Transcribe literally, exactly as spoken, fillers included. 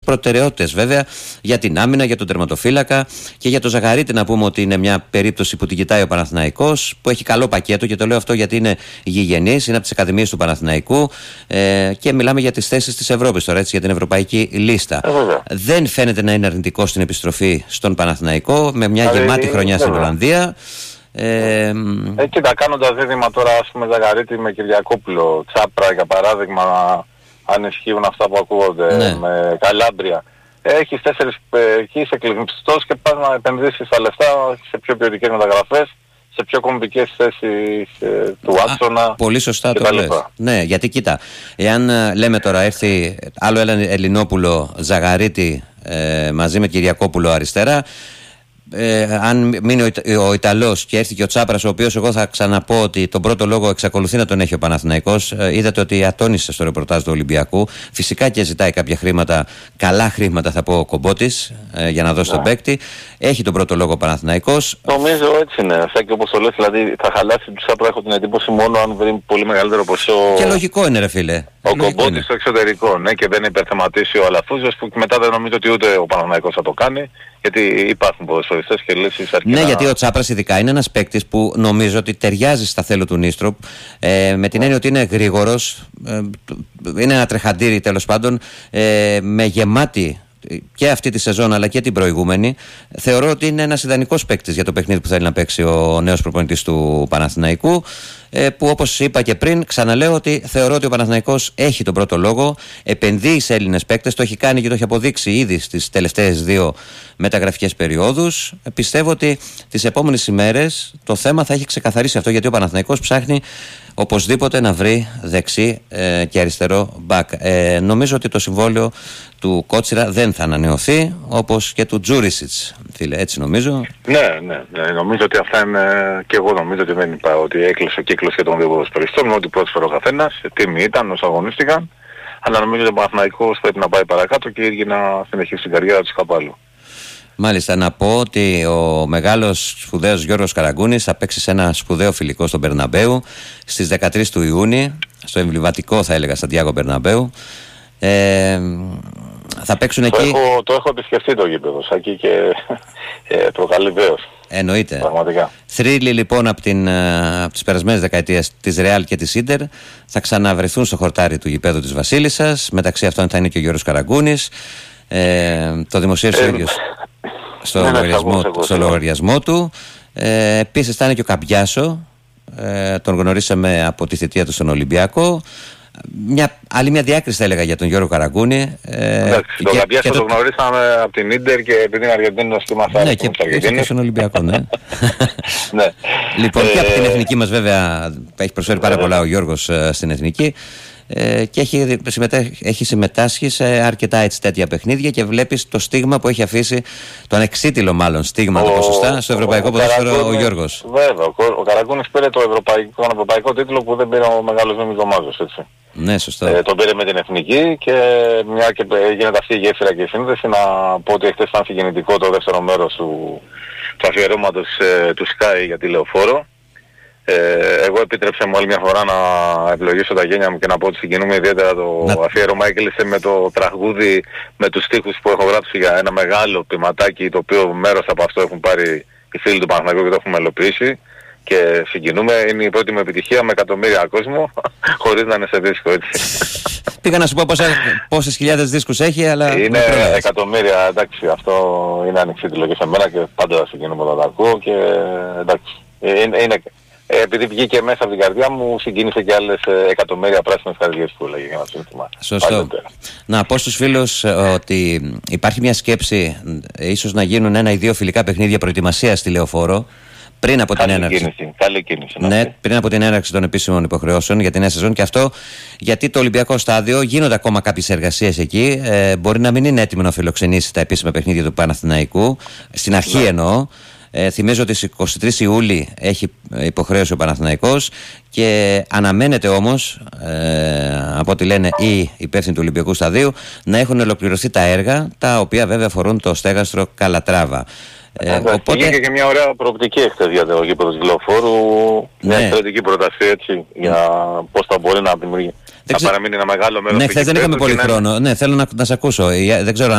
προτεραιότητες βέβαια για την άμυνα, για τον τερματοφύλακα και για τον Ζαγαρίτη. Να πούμε ότι είναι μια περίπτωση που την κοιτάει ο Παναθηναϊκός, που έχει καλό πακέτο, και το λέω αυτό γιατί είναι γηγενής, είναι από τις ακαδημίες του Παναθηναϊκού ε, και μιλάμε για τις θέσεις της Ευρώπης τώρα, έτσι, για την ευρωπαϊκή λίστα. Ε, Δεν φαίνεται να είναι αρνητικό στην επιστροφή στον Παναθηναϊκό, με μια δηλαδή, γεμάτη χρονιά στην Ολλανδία. Ε, ε, κοίτα, κάνοντας δίδυμα τώρα, ας πούμε, Ζαγαρίτη με Κυριακόπουλο, Τσάπρα για παράδειγμα, αν ισχύουν αυτά που ακούγονται, ναι. με Καλάμπρια, έχεις τέσσερις, εκεί είσαι κλειστός και πας να επενδύσεις τα λεφτά σε πιο ποιοτικές μεταγραφές, σε πιο κομβικές θέσεις ε, του Άξονα. Πολύ σωστά το λες. Ναι, γιατί κοίτα, εάν λέμε τώρα έρθει άλλο ένα Ελληνόπουλο Ζαγαρίτη ε, μαζί με Κυριακόπουλο αριστερά, Ε, αν μείνει ο, ο Ιταλός και έρθει και ο Τσάπρας, ο οποίος εγώ θα ξαναπώ ότι τον πρώτο λόγο εξακολουθεί να τον έχει ο Παναθηναϊκός. ε, είδατε ότι ατώνησε στο ρεπορτάζ του Ολυμπιακού. Φυσικά και ζητάει κάποια χρήματα, καλά χρήματα θα πω, ο Κομπότης, ε, για να δώσει yeah. τον παίκτη. Έχει τον πρώτο λόγο ο Παναθηναϊκός. Νομίζω έτσι είναι, σαν και όπως το λες, δηλαδή θα χαλάσει του Τσάπρα, έχω την εντύπωση, μόνο αν βρει πολύ μεγαλύτερο ποσό. Και λογικό είναι, ρε φίλε. Ο Κομπότης στο εξωτερικό, ναι, και δεν υπερθεματίσει ο Αλαφούζος, που μετά δεν νομίζω ότι ούτε ο Παναθηναϊκός θα το κάνει, γιατί υπάρχουν ποδοσφαιριστές και λύσεις αρκετά. Ναι, γιατί ο Τσάπρας ειδικά είναι ένας παίκτης που νομίζω ότι ταιριάζει στα θέλω του Νίστροπ, ε, με την έννοια ότι είναι γρήγορος, ε, είναι ένα τρεχαντήρι τέλος πάντων, ε, με γεμάτη και αυτή τη σεζόν αλλά και την προηγούμενη. Θεωρώ ότι είναι ένας ιδανικός παίκτης για το παιχνίδι που θέλει να παίξει ο νέος προπονητής του Παναθηναϊκού, που όπως είπα και πριν, ξαναλέω ότι θεωρώ ότι ο Παναθηναϊκός έχει τον πρώτο λόγο, επενδύει σε Έλληνες παίκτες, το έχει κάνει και το έχει αποδείξει ήδη στις τελευταίες δύο μεταγραφικές περιόδους. Πιστεύω ότι τις επόμενες ημέρες το θέμα θα έχει ξεκαθαρίσει αυτό, γιατί ο Παναθηναϊκός ψάχνει οπωσδήποτε να βρει δεξί ε, και αριστερό μπακ. Ε, νομίζω ότι το συμβόλαιο του Κότσιρα δεν θα ανανεωθεί, όπως και του Τζούρισιτς, φίλε, έτσι νομίζω. Ναι, ναι, ναι, νομίζω ότι αυτά είναι, και εγώ νομίζω ότι δεν είπα ότι έκλεισε ο κύκλος και των δύο ποδοσφαιριστών, ότι πρόσφερε ο καθένας, τιμή ήταν όσο αγωνίστηκαν, αλλά νομίζω ότι ο Παναθηναϊκός πρέπει να πάει παρακάτω και ήδη να συνεχίσει την καριέρα του κάπου αλλού. Μάλιστα, να πω ότι ο μεγάλος σπουδαίος Γιώργος Καραγκούνης θα παίξει σε ένα σπουδαίο φιλικό στον Μπερναμπέου στις δεκατρείς του Ιούνιου, στο εμβληματικό θα έλεγα Σαντιάγκο Μπερναμπέου. Ε, θα παίξουν το εκεί. Έχω, το έχω επισκεφτεί το γήπεδο εκεί και ε, προκαλεί βέος. Εννοείται. Πραγματικά. Θρύλοι λοιπόν από, την, από τις περασμένες δεκαετίες της Ρεάλ και της Ίντερ θα ξαναβρεθούν στο χορτάρι του γηπέδου της Βασίλισσας. Μεταξύ αυτών θα είναι και ο Γιώργος Καραγκούνης. Ε, το δημοσίευσε ο ίδιος στο, ναι, λογαριασμό, εγώ, στο λογαριασμό του. Ε, επίσης θα είναι και ο Καμπιάσο. Ε, τον γνωρίσαμε από τη θητεία του στον Ολυμπιακό. Μια, άλλη μια διάκριση θα έλεγα για τον Γιώργο Καραγκούνη. Ε, Εντάξει, τον Καμπιάσο το... το γνωρίσαμε από την Ίντερ και επειδή είναι Αργεντίνος και μας άρεσε. Ναι, και, και, και στον Ολυμπιακό, ναι. ναι. Λοιπόν, ε... και από την εθνική μας βέβαια έχει προσφέρει πάρα πολλά ο Γιώργος uh, στην εθνική. Ε, και έχει, συμμετέ, έχει συμμετάσχει σε αρκετά έτσι τέτοια παιχνίδια και βλέπεις το στίγμα που έχει αφήσει, το ανεξίτηλο μάλλον στίγμα, ο, το ποσοστά, στο ευρωπαϊκό ποδόσφαιρο ο Γιώργος. Βέβαια, ο, ο Καραγκούνης πήρε το ευρωπαϊκό, τον ευρωπαϊκό τίτλο που δεν πήρε ο μεγάλος Μίμης Μάζος, έτσι. Ναι, σωστό. Ε, τον πήρε με την εθνική και μια και γίνεται αυτή η γέφυρα και η σύνδεση, να πω ότι χθες ήταν συγκινητικό το δεύτερο μέρος του, του αφιερώματος ε, του Sky για τη Λεωφόρο. Ε, εγώ επίτρεψε μου άλλη μια φορά να ευλογήσω τα γένια μου και να πω ότι συγκινούμε ιδιαίτερα. Το να... αφιέρωμα έκλεισε με το τραγούδι, με τους στίχους που έχω γράψει για ένα μεγάλο ποιηματάκι, το οποίο μέρος από αυτό έχουν πάρει οι φίλοι του Παναθηναϊκού και το έχουν μελοποιήσει. Και συγκινούμε, είναι η πρώτη μου επιτυχία με εκατομμύρια κόσμο, χωρίς να είναι σε δίσκο, έτσι. Πήγα να σου πω πόσα, πόσες χιλιάδες δίσκους έχει, αλλά... Είναι εκατομμύρια, εντάξει, αυτό είναι ανεξίτηλο και σε μένα και πάντα συγκινούμε όταν τα ακούω και εντάξει. Είναι, είναι, επειδή βγήκε μέσα από την καρδιά μου, συγκίνησε και άλλες εκατομμύρια πράσινες καρδιές που έλεγε για να σύνθημα. Σωστό. Πάντοτε. Να πω στους φίλους ότι υπάρχει μια σκέψη, ίσως να γίνουν ένα ή δύο φιλικά παιχνίδια προετοιμασίας στη Λεωφόρο, πριν από καλή την έναρξη. Κίνηση, καλή κίνηση. Ναι, πριν από την έναρξη των επίσημων υποχρεώσεων για την νέα σεζόν. Και αυτό γιατί το Ολυμπιακό στάδιο γίνονται ακόμα κάποιες εργασίες εκεί. Ε, μπορεί να μην είναι έτοιμο να φιλοξενήσει τα επίσημα παιχνίδια του Παναθηναϊκού. Στην αρχή ναι. εννοώ. Ε, θυμίζω ότι στις εικοστή τρίτη Ιουλίου έχει υποχρέωση ο Παναθηναϊκός και αναμένεται όμως, ε, από ό,τι λένε οι υπεύθυνοι του Ολυμπιακού Σταδίου, να έχουν ολοκληρωθεί τα έργα, τα οποία βέβαια αφορούν το στέγαστρο Καλατράβα. Ε, οπότε... Είχε και μια ωραία προοπτική εχθές για το γήπεδο της Λεωφόρου, ναι. Μια εξαιρετική πρόταση έτσι, για πώς θα μπορεί να δημιουργεί. Θα ξε... παραμείνει ένα μεγάλο μέρος. Ναι, χθες δεν είχαμε πολύ χρόνο. Ναι, θέλω να, να σε ακούσω. Δεν ξέρω